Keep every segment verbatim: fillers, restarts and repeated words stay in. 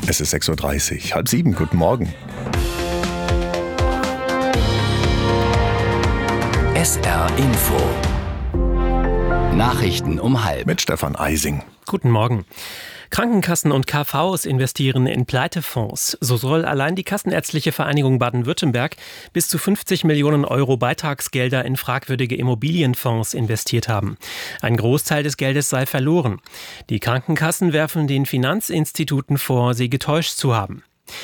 Es ist sechs Uhr dreißig, halb sieben, guten Morgen. S R Info. Nachrichten um halb. Mit Stefan Eising. Guten Morgen. Krankenkassen und K Vs investieren in Pleitefonds. So soll allein die Kassenärztliche Vereinigung Baden-Württemberg bis zu fünfzig Millionen Euro Beitragsgelder in fragwürdige Immobilienfonds investiert haben. Ein Großteil des Geldes sei verloren. Die Krankenkassen werfen den Finanzinstituten vor, sie getäuscht zu haben.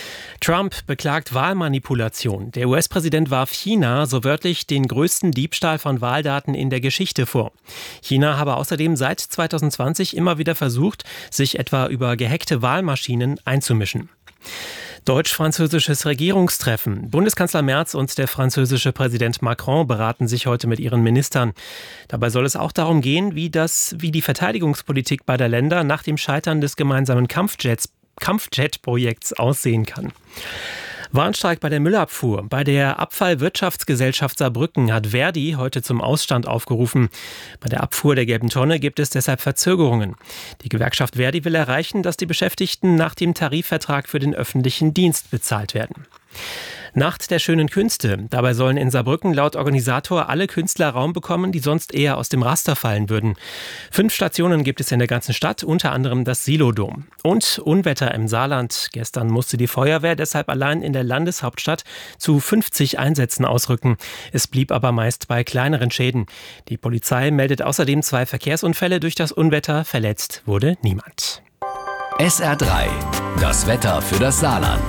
Trump beklagt Wahlmanipulation. Der U S-Präsident warf China so wörtlich den größten Diebstahl von Wahldaten in der Geschichte vor. China habe außerdem seit zweitausendzwanzig immer wieder versucht, sich etwa über gehackte Wahlmaschinen einzumischen. Deutsch-französisches Regierungstreffen. Bundeskanzler Merz und der französische Präsident Macron beraten sich heute mit ihren Ministern. Dabei soll es auch darum gehen, wie, das, wie die Verteidigungspolitik beider Länder nach dem Scheitern des gemeinsamen Kampfjets Kampfjet-Projekts aussehen kann. Warnstreik bei der Müllabfuhr. Bei der Abfallwirtschaftsgesellschaft Saarbrücken hat Verdi heute zum Ausstand aufgerufen. Bei der Abfuhr der gelben Tonne gibt es deshalb Verzögerungen. Die Gewerkschaft Verdi will erreichen, dass die Beschäftigten nach dem Tarifvertrag für den öffentlichen Dienst bezahlt werden. Nacht der schönen Künste. Dabei sollen in Saarbrücken laut Organisator alle Künstler Raum bekommen, die sonst eher aus dem Raster fallen würden. Fünf Stationen gibt es in der ganzen Stadt, unter anderem das Silodom. Und Unwetter im Saarland. Gestern musste die Feuerwehr deshalb allein in der Landeshauptstadt zu fünfzig Einsätzen ausrücken. Es blieb aber meist bei kleineren Schäden. Die Polizei meldet außerdem zwei Verkehrsunfälle durch das Unwetter. Verletzt wurde niemand. S R drei. Das Wetter für das Saarland.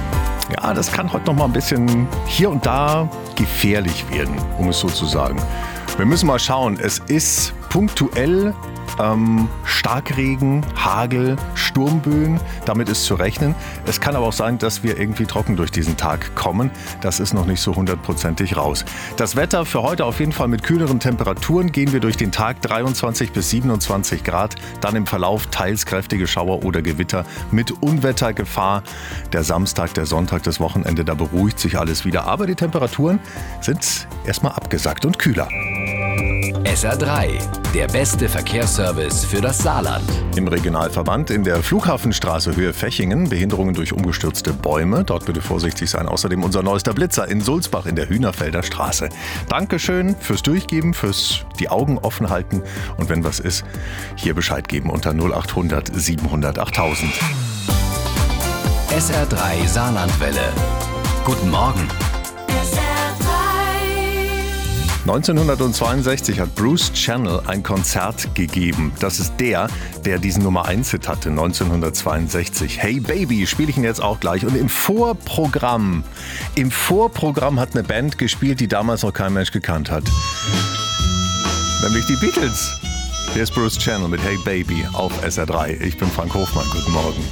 Ja, das kann heute noch mal ein bisschen hier und da gefährlich werden, um es so zu sagen. Wir müssen mal schauen, es ist punktuell ähm, Starkregen, Hagel, Sturmböen, damit ist zu rechnen. Es kann aber auch sein, dass wir irgendwie trocken durch diesen Tag kommen. Das ist noch nicht so hundertprozentig raus. Das Wetter für heute auf jeden Fall mit kühleren Temperaturen. Gehen wir durch den Tag dreiundzwanzig bis siebenundzwanzig Grad. Dann im Verlauf teils kräftige Schauer oder Gewitter mit Unwettergefahr. Der Samstag, der Sonntag, das Wochenende, da beruhigt sich alles wieder. Aber die Temperaturen sind erstmal abgesackt und kühler. S R drei, der beste Verkehrsservice für das Saarland. Im Regionalverband in der Flughafenstraße Höhe Fechingen, Behinderungen durch umgestürzte Bäume. Dort bitte vorsichtig sein. Außerdem unser neuester Blitzer in Sulzbach in der Hühnerfelder Straße. Dankeschön fürs Durchgeben, fürs die Augen offen halten. Und wenn was ist, hier Bescheid geben unter null acht hundert siebenhundert achttausend. S R drei Saarlandwelle. Guten Morgen. neunzehnhundertzweiundsechzig hat Bruce Channel ein Konzert gegeben. Das ist der, der diesen Nummer eins Hit hatte, neunzehnhundertzweiundsechzig. Hey Baby, spiele ich ihn jetzt auch gleich. Und im Vorprogramm, im Vorprogramm hat eine Band gespielt, die damals noch kein Mensch gekannt hat. Nämlich die Beatles. Hier ist Bruce Channel mit Hey Baby auf S R drei. Ich bin Frank Hofmann. Guten Morgen.